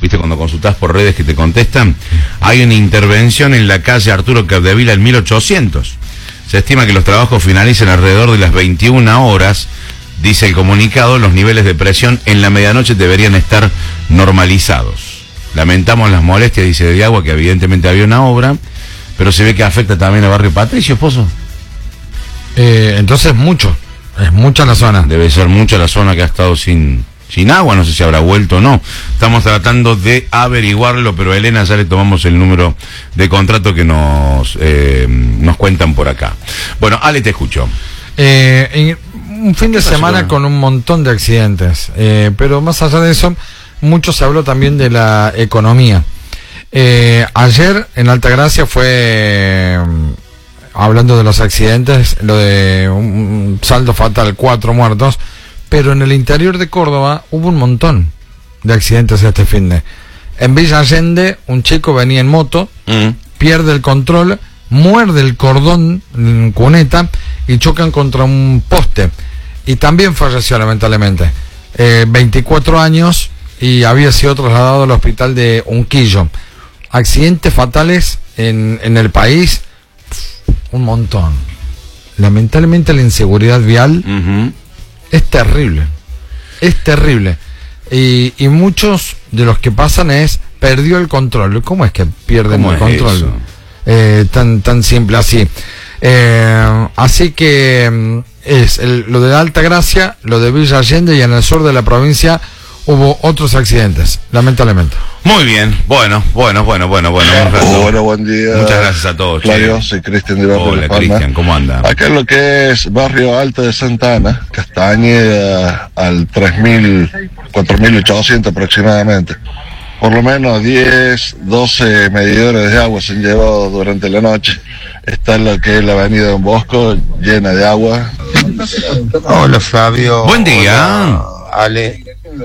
viste cuando consultás por redes que te contestan, hay una intervención en la calle Arturo Capdevila en 1800. Se estima que los trabajos finalicen alrededor de las 21 horas. Dice el comunicado, los niveles de presión en la medianoche deberían estar normalizados. Lamentamos las molestias, dice, de agua, que evidentemente había una obra, pero se ve que afecta también al barrio Patricio, Pozo. Entonces es mucha la zona. Debe ser mucha la zona que ha estado sin agua, no sé si habrá vuelto o no. Estamos tratando de averiguarlo, pero a Elena ya le tomamos el número de contrato que nos cuentan por acá. Bueno, Ale, te escucho. Un fin de semana con un montón de accidentes, pero más allá de eso, mucho se habló también de la economía. Ayer en Altagracia fue, hablando de los accidentes, lo de un saldo fatal, 4 muertos, pero en el interior de Córdoba hubo un montón de accidentes este fin de. En Villa Allende, un chico venía en moto, pierde el control, muerde el cordón en cuneta y chocan contra un poste. Y también falleció, lamentablemente. 24 años y había sido trasladado al hospital de Unquillo. Accidentes fatales en el país, un montón. Lamentablemente la inseguridad vial es terrible. Es terrible. Y muchos de los que pasan perdió el control. ¿Cómo es que pierden el control? Tan simple así. Así que lo de Altagracia, lo de Villa Allende, y en el sur de la provincia hubo otros accidentes, lamentablemente. Muy bien, bueno. Hola, buen día. Muchas gracias a todos. Claro, soy Cristian de Barrio Hola, Cristian, ¿cómo anda? Acá en lo que es Barrio Alto de Santa Ana, Castañeda, al 3.000, 4.800 aproximadamente. Por lo menos 10, 12 medidores de agua se han llevado durante la noche. Está lo que es la avenida Don Bosco, llena de agua. Hola, Flavio. Buen día. Hola, Ale.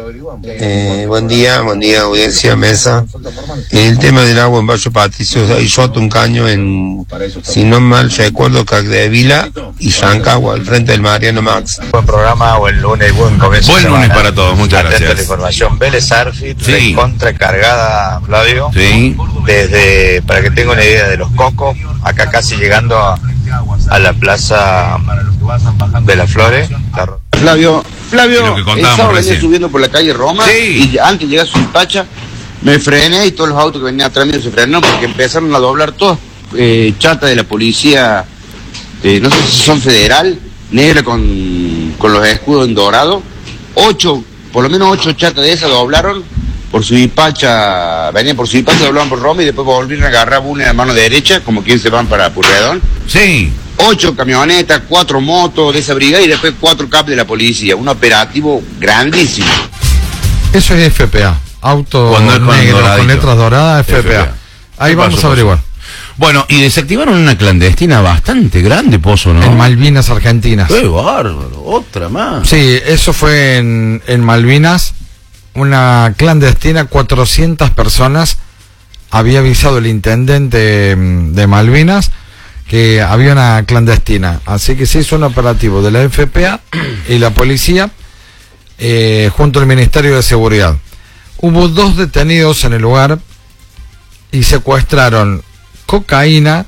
Buen día, audiencia, mesa. El tema del agua en Barrio Patricio, hay roto un caño en, si no mal recuerdo, Capdevila y Rancagua, al frente del Mariano Max. Buen programa, buen lunes, buen comienzo. Buen lunes para todos, muchas gracias. gracias. La información, Vélez Arfield, sí. Contracargada, Flavio. Sí. Desde, para que tenga una idea de los Cocos, acá casi llegando a la plaza de las Flores. Flavio, el sábado venía subiendo por la calle Roma, sí. Y antes de llegar a Suipacha me frené y todos los autos que venían atrás mío se frenaron porque empezaron a doblar todos chatas de la policía, no sé si son federal, negra con los escudos en dorado. Por lo menos 8 chatas de esas doblaron por Suipacha, venían por Suipacha, doblaban por Roma y después volvieron a agarrar una de mano derecha, como quien se van para Purredón. Sí. 8 camionetas, 4 motos de esa brigada y después 4 CAP de la policía. Un operativo grandísimo. Eso es FPA. Auto negro con letras doradas, FPA. Ahí vamos a averiguar. Bueno, y desactivaron una clandestina bastante grande, Pozo, ¿no? En Malvinas, Argentinas. ¡Qué bárbaro! Otra más. Sí, eso fue en Malvinas. Una clandestina, 400 personas. Había avisado el intendente de Malvinas que había una clandestina, así que se hizo un operativo de la FPA y la policía junto al Ministerio de Seguridad. Hubo 2 detenidos en el lugar y secuestraron cocaína,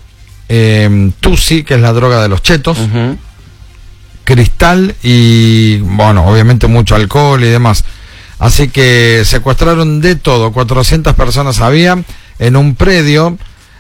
tusi, que es la droga de los chetos, cristal y, bueno, obviamente mucho alcohol y demás. Así que secuestraron de todo, 400 personas había en un predio,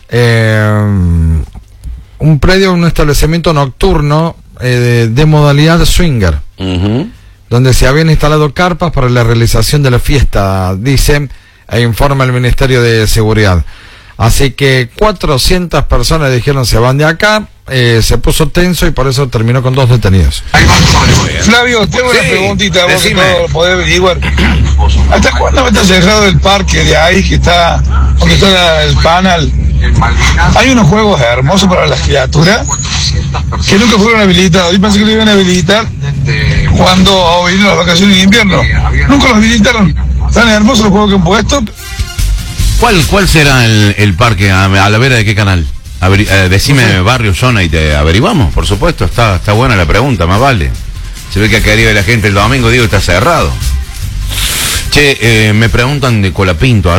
un establecimiento nocturno de modalidad swinger, donde se habían instalado carpas para la realización de la fiesta, dice e informa el Ministerio de Seguridad. Así que 400 personas dijeron se van de acá, se puso tenso y por eso terminó con 2 detenidos. Flavio, tengo una preguntita, vos que todo podés averiguar. ¿Hasta cuándo va a estar cerrado el parque de ahí, que está donde está el panel? Hay unos juegos hermosos para las criaturas que nunca fueron habilitados. Yo pensé que lo iban a habilitar cuando vinieron las vacaciones de invierno. Nunca los habilitaron. Están hermosos los juegos que han puesto. ¿Cuál será el parque? ¿A la vera de qué canal? Decime barrio, zona y te averiguamos, por supuesto. Está buena la pregunta, más vale. Se ve que ha querido la gente el domingo, digo, está cerrado. Che, me preguntan de Colapinto.